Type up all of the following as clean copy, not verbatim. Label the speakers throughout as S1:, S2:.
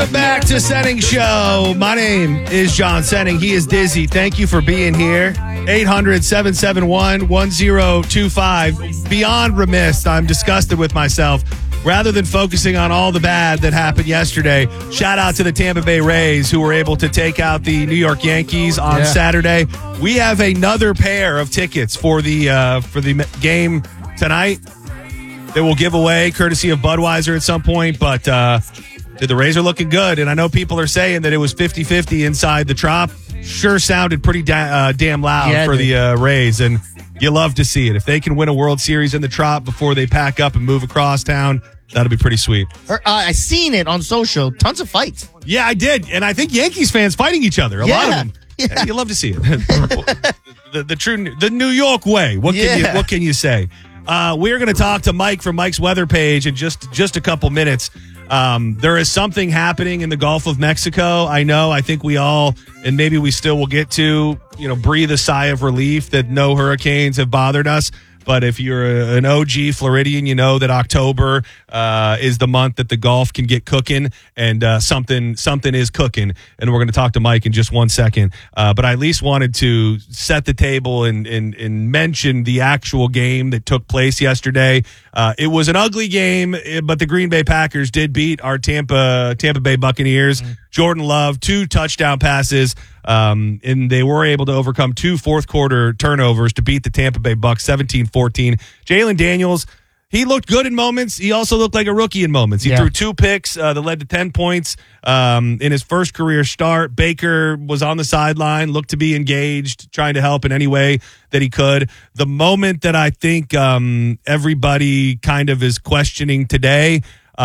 S1: Welcome back to Senning Show. My name is John Senning. He is Dizzy. Thank you for being here. 800-771-1025. Beyond remiss, I'm disgusted with myself. Rather than focusing on all the bad that happened yesterday, shout out to the Tampa Bay Rays who were able to take out the New York Yankees on Saturday. We have another pair of tickets for the game tonight that we'll give away courtesy of Budweiser at some point, but the Rays are looking good, and I know people are saying that it was 50-50 inside the Trop. Sure sounded pretty damn loud for the Rays, and you love to see it. If they can win a World Series in the Trop before they pack up and move across town, that'll be pretty sweet.
S2: I seen it on social. Tons of fights.
S1: Yeah, I did, and I think Yankees fans fighting each other. A lot of them. Yeah. You love to see it. the New York way. What can you say? We're going to talk to Mike from Mike's Weather Page in just a couple minutes. There is something happening in the Gulf of Mexico. I think we all, and maybe we still will get to, breathe a sigh of relief that no hurricanes have bothered us. But if you're an OG Floridian, you know that October is the month that the Gulf can get cooking, and something is cooking. And we're going to talk to Mike in just 1 second. But I at least wanted to set the table and mention the actual game that took place yesterday. It was an ugly game, but the Green Bay Packers did beat our Tampa Bay Buccaneers. Mm-hmm. Jordan Love, 2 touchdown passes. And they were able to overcome 2 fourth-quarter turnovers to beat the Tampa Bay Bucs 17-14. Jalen Daniels, he looked good in moments. He also looked like a rookie in moments. He threw 2 picks that led to 10 points in his first career start. Baker was on the sideline, looked to be engaged, trying to help in any way that he could. The moment that I think everybody kind of is questioning today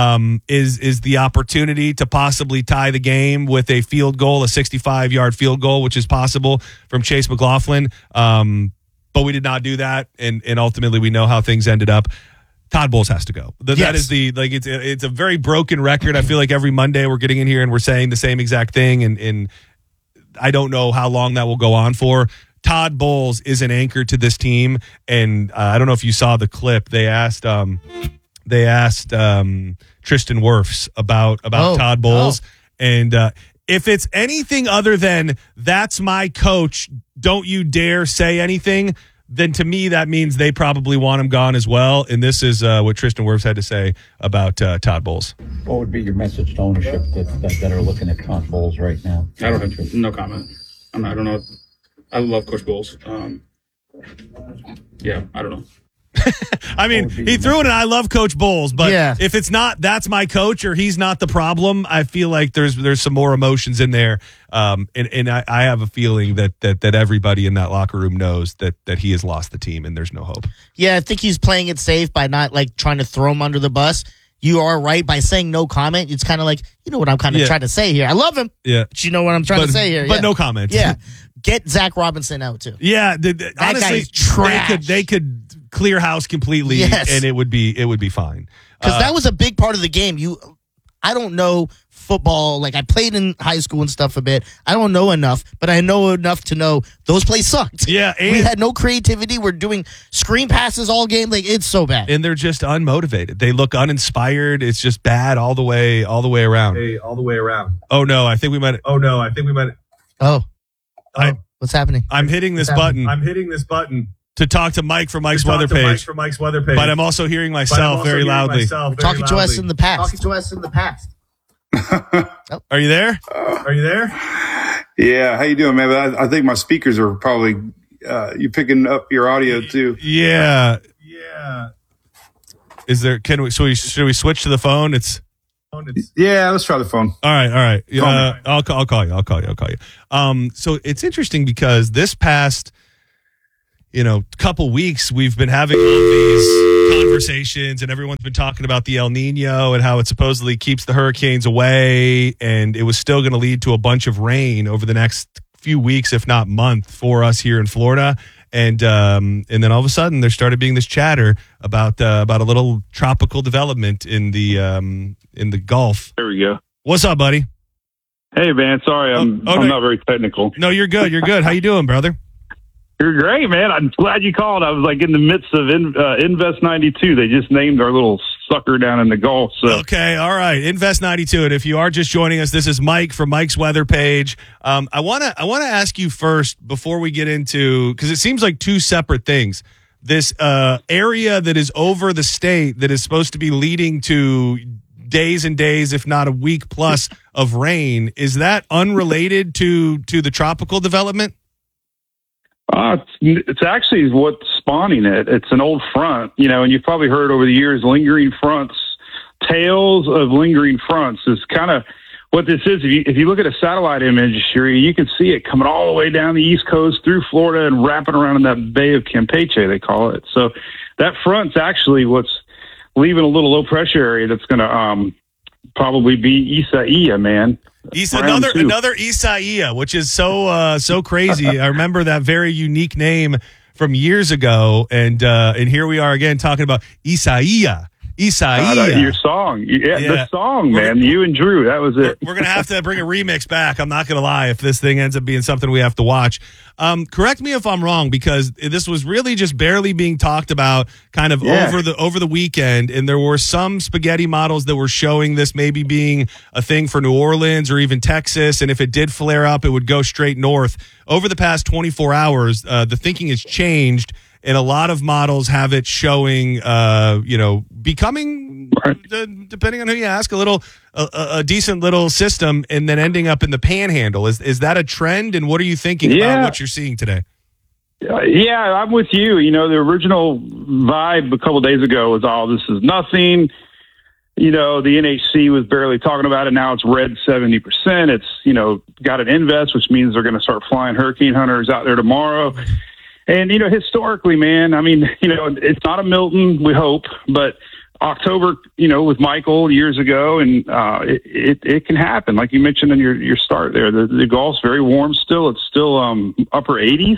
S1: is the opportunity to possibly tie the game with a field goal, a 65-yard field goal, which is possible from Chase McLaughlin. But we did not do that, and ultimately we know how things ended up. Todd Bowles has to go. That is it's a very broken record. I feel like every Monday we're getting in here and we're saying the same exact thing, and I don't know how long that will go on for. Todd Bowles is an anchor to this team, and I don't know if you saw the clip. They asked Tristan Wirfs about Todd Bowles. And if it's anything other than that's my coach, don't you dare say anything, then to me that means they probably want him gone as well. And this is what Tristan Wirfs had to say about Todd Bowles.
S3: What would be your message to ownership that are looking at Todd Bowles right now?
S4: I don't have no comment. I don't know. I love Coach Bowles. I don't know.
S1: I mean, he threw it, and I love Coach Bowles, but if it's not, that's my coach, or he's not the problem, I feel like there's some more emotions in there. And I have a feeling that everybody in that locker room knows that he has lost the team and there's no hope.
S2: Yeah, I think he's playing it safe by not trying to throw him under the bus. You are right. By saying no comment, it's kind of like, you know what I'm kind of trying to say here. I love him. Yeah. But you know what I'm trying to say here.
S1: But no comment.
S2: Yeah. Get Zach Robinson out, too.
S1: Yeah. Honestly,
S2: guy's trash.
S1: They could clear house completely, and it would be fine.
S2: Because that was a big part of the game. I don't know football. I played in high school and stuff a bit. I don't know enough, but I know enough to know those plays sucked.
S1: Yeah,
S2: we had no creativity. We're doing screen passes all game. It's so bad.
S1: And they're just unmotivated. They look uninspired. It's just bad all the way around.
S5: Hey, all the way around.
S1: Oh no, I think we might.
S2: Oh, what's happening?
S1: I'm hitting this button to talk to Mike from Mike's Weather Page. But I'm also hearing myself very loudly.
S2: Talking to us in the past.
S1: Are you there?
S5: Yeah. How you doing, man? I think my speakers are probably you picking up your audio too.
S1: Yeah. Is there? Should we switch to the phone?
S5: Yeah, let's try the phone.
S1: All right. I'll call you. So it's interesting because this past couple weeks we've been having all these conversations, and everyone's been talking about the El Nino and how it supposedly keeps the hurricanes away, and it was still going to lead to a bunch of rain over the next few weeks, if not month, for us here in Florida. And then all of a sudden there started being this chatter about a little tropical development in the Gulf.
S6: There we go.
S1: What's up, buddy?
S6: Hey, man. Sorry, I'm not very technical.
S1: No, you're good. How you doing, brother?
S6: You're great, man. I'm glad you called. I was like in the midst of Invest 92. They just named our little sucker down in the Gulf. So.
S1: Okay, all right. Invest 92. And if you are just joining us, this is Mike from Mike's Weather Page. I want to ask you first before we get into, because it seems like two separate things. This area that is over the state that is supposed to be leading to days and days, if not a week plus of rain, is that unrelated to the tropical development?
S6: It's actually what's spawning it. It's an old front, and you've probably heard over the years, lingering fronts, tails of lingering fronts is kind of what this is. If you look at a satellite image, you can see it coming all the way down the East Coast through Florida and wrapping around in that Bay of Campeche, they call it. So that front's actually what's leaving a little low pressure area that's going to probably be Isaiah, man.
S1: Another Isaiah, which is so crazy. I remember that very unique name from years ago, and here we are again talking about Isaiah.
S6: Your song. The song, man. You and Drew, that was it.
S1: We're going to have to bring a remix back. I'm not going to lie if this thing ends up being something we have to watch. Correct me if I'm wrong, because this was really just barely being talked about kind of over the weekend, and there were some spaghetti models that were showing this maybe being a thing for New Orleans or even Texas, and if it did flare up, it would go straight north. Over the past 24 hours, the thinking has changed, and a lot of models have it showing, becoming, depending on who you ask, a decent little system, and then ending up in the Panhandle. Is that a trend? And what are you thinking about what you're seeing today?
S6: Yeah, I'm with you. The original vibe a couple of days ago was, this is nothing. The NHC was barely talking about it. Now it's red 70%. It's, got an invest, which means they're going to start flying hurricane hunters out there tomorrow. And, historically, man, it's not a Milton, we hope, but October, with Michael years ago, and it can happen. Like you mentioned in your start there, the Gulf's very warm still. It's still upper 80s.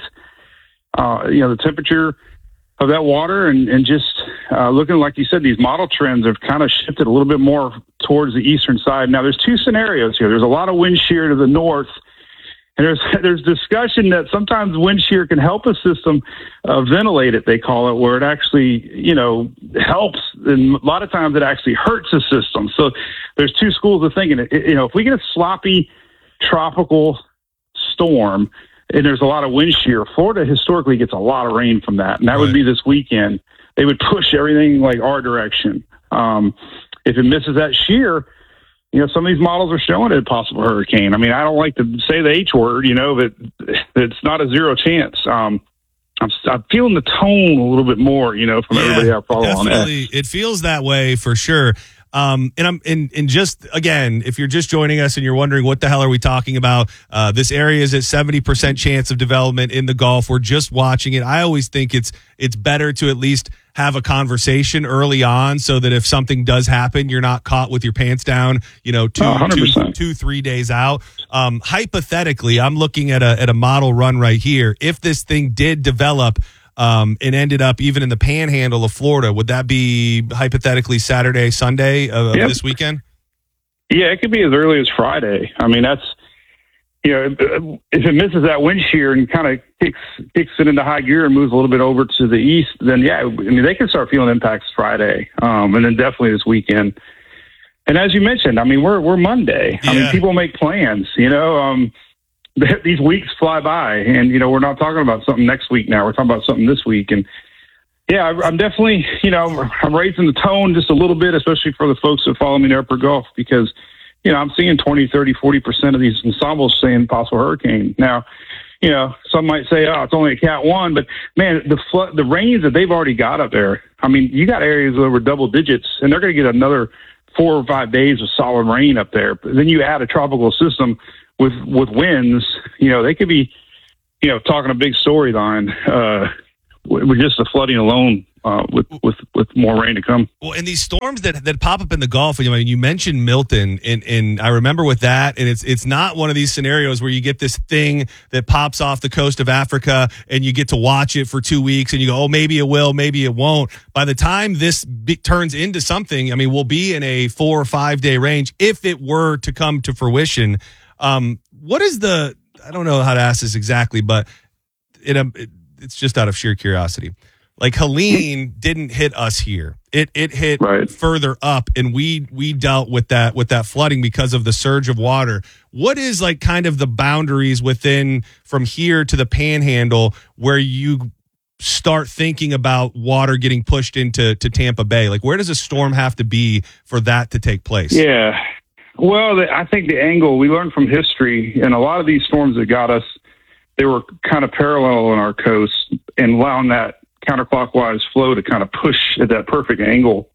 S6: The temperature of that water and just looking, like you said, these model trends have kind of shifted a little bit more towards the eastern side. Now, there's two scenarios here. There's a lot of wind shear to the north. And there's discussion that sometimes wind shear can help a system ventilate it, they call it, where it actually, helps. And a lot of times it actually hurts the system. So there's two schools of thinking. If we get a sloppy tropical storm and there's a lot of wind shear, Florida historically gets a lot of rain from that. And that would be this weekend. They would push everything like our direction. If it misses that shear, some of these models are showing a possible hurricane. I don't like to say the H word, but it's not a zero chance. I'm feeling the tone a little bit more, from everybody I follow on that.
S1: It feels that way for sure. And just again, if you're just joining us and you're wondering what the hell are we talking about, this area is at 70% chance of development in the Gulf. We're just watching it. I always think it's better to at least have a conversation early on so that if something does happen, you're not caught with your pants down, 2-3 days out. Hypothetically, I'm looking at a model run right here. If this thing did develop, and ended up even in the Panhandle of Florida, would that be hypothetically Saturday, Sunday of this weekend?
S6: Yeah, it could be as early as Friday. That's, if it misses that wind shear and kind of kicks it into high gear and moves a little bit over to the east, then they can start feeling impacts Friday, and then definitely this weekend. And as you mentioned, we're Monday. People make plans. These weeks fly by, and we're not talking about something next week now. We're talking about something this week, and I'm definitely I'm raising the tone just a little bit, especially for the folks that follow me in the Upper Gulf, because I'm seeing 20, 30, 40% of these ensembles saying possible hurricane. Now, some might say, it's only a Cat 1, but man, the rains that they've already got up there. You got areas over double digits, and they're going to get another 4 or 5 days of solid rain up there. But then you add a tropical system with winds, they could be, talking a big storyline with just the flooding alone, with more rain to come.
S1: Well, and these storms that pop up in the Gulf, you mentioned Milton, and I remember with that, and it's not one of these scenarios where you get this thing that pops off the coast of Africa and you get to watch it for 2 weeks and you go, maybe it will, maybe it won't. By the time this turns into something, we'll be in a 4 or 5 day range if it were to come to fruition. What is I don't know how to ask this exactly, but it's just out of sheer curiosity. Like Helene didn't hit us here. It hit further up, and we dealt with that flooding because of the surge of water. What is like kind of the boundaries within from here to the Panhandle where you start thinking about water getting pushed into Tampa Bay? Like, where does a storm have to be for that to take place?
S6: Yeah. Well, I think the angle we learned from history, and a lot of these storms that got us, they were kind of parallel on our coast and allowing that counterclockwise flow to kind of push at that perfect angle.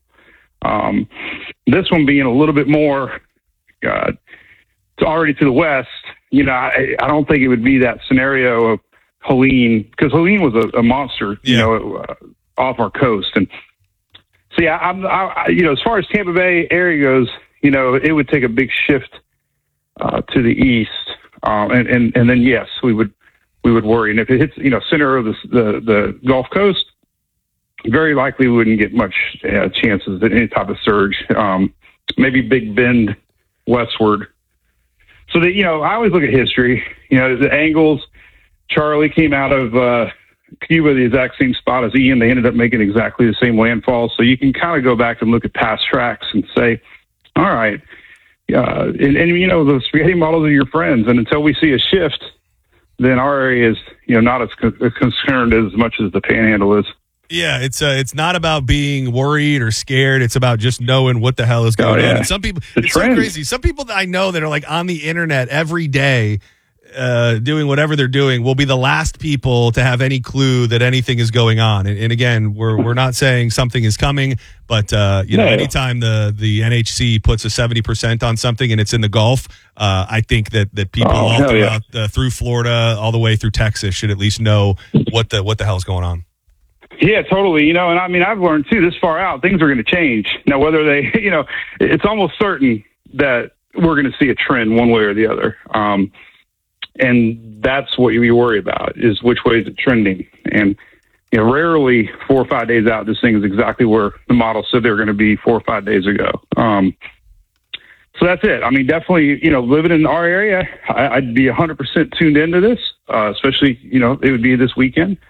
S6: This one being a little bit more already to the west, you know, I don't think it would be that scenario of Helene, because Helene was a monster, you know, off our coast. And see, I you know, as far as Tampa Bay area goes, you know, it would take a big shift to the east, and then yes, we would worry. And if it hits, you know, center of the Gulf Coast, very likely we wouldn't get much chances at any type of surge. Maybe Big Bend westward. So that, you know, I always look at history. You know, the angles. Charlie came out of Cuba the exact same spot as Ian. They ended up making exactly the same landfall. So you can kind of go back and look at past tracks and say, all right, and you know, the spaghetti models are your friends. And until we see a shift, then our area is, you know, not as concerned as much as the Panhandle is.
S1: Yeah, it's not about being worried or scared. It's about just knowing what the hell is going on. And some people, it's so crazy. Some people that I know that are like on the internet every day, doing whatever they're doing, will be the last people to have any clue that anything is going on. And again, we're not saying something is coming, but you know, anytime the NHC puts a 70% on something and it's in the Gulf, I think that people all throughout through Florida all the way through Texas should at least know what the hell's going on.
S6: Yeah, totally. You know, and I mean, I've learned too, this far out, things are going to change. Now, whether they, you know, it's almost certain that we're going to see a trend one way or the other. And that's what you worry about, is which way is it trending. And, you know, rarely 4 or 5 days out, this thing is exactly where the model said they were going to be 4 or 5 days ago. So that's it. I mean, definitely, you know, living in our area, I'd be 100% tuned into this, especially, you know, it would be this weekend.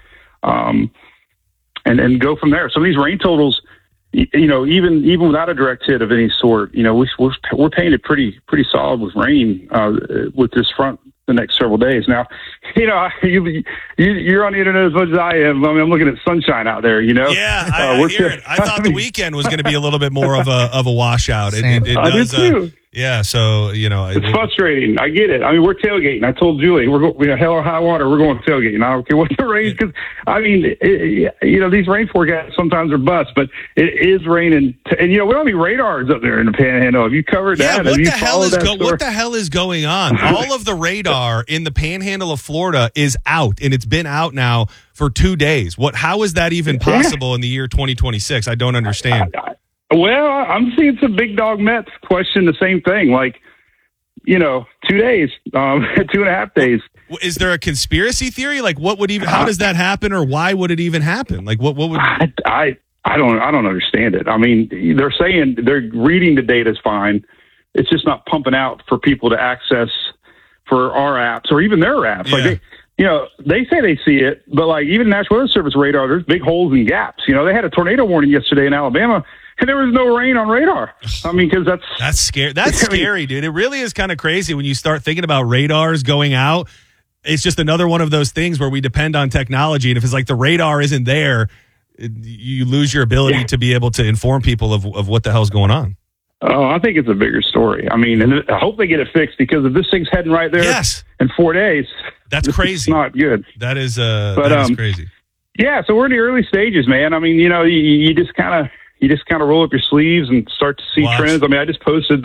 S6: And go from there. So these rain totals, you know, even without a direct hit of any sort, you know, we're painted pretty solid with rain with this front the next several days. Now, you know, you're on the internet as much as I am. I mean, I'm looking at sunshine out there, you know?
S1: Yeah, I hear it. I thought the weekend was going to be a little bit more of a washout. It
S6: I did too.
S1: Yeah, so, you know.
S6: It's frustrating. I get it. I mean, we're tailgating. I told Julie, we're hell or high water, we're going tailgating. I don't care what the rain, because, I mean, you know, these rain forecasts sometimes are bust, but it is raining. And, you know, we don't have any radars up there in the Panhandle. Have you covered that?
S1: What the hell is going on? All of the radar in the Panhandle of Florida is out, and it's been out now for 2 days. How is that even possible in the year 2026? I don't understand.
S6: Well, I'm seeing some big dog Mets question the same thing. Like, you know, 2 days, 2.5 days.
S1: Is there a conspiracy theory? Like, what would even? How does that happen, or why would it even happen? Like, what would?
S6: I don't understand it. I mean, they're saying they're reading the data is fine. It's just not pumping out for people to access for our apps or even their apps.
S1: Yeah.
S6: Like, you know, they say they see it, but like even National Weather Service radar, there's big holes and gaps. You know, they had a tornado warning yesterday in Alabama, and there was no rain on radar. I mean, because
S1: that's scary. That's scary, dude. It really is kind of crazy when you start thinking about radars going out. It's just another one of those things where we depend on technology, and if it's like the radar isn't there, you lose your ability to be able to inform people of what the hell's going on.
S6: Oh, I think it's a bigger story. I mean, and I hope they get it fixed, because if this thing's heading right there in 4 days,
S1: that's crazy. It's
S6: not good.
S1: That is that is crazy.
S6: Yeah, so we're in the early stages, man. I mean, you know, you just kind of roll up your sleeves and start to see trends. I mean, I just posted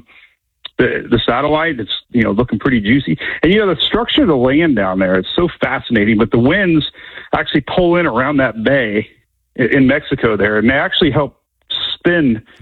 S6: the satellite. It's, you know, looking pretty juicy. And, you know, the structure of the land down there, it's so fascinating. But the winds actually pull in around that bay in Mexico there, and they actually help spin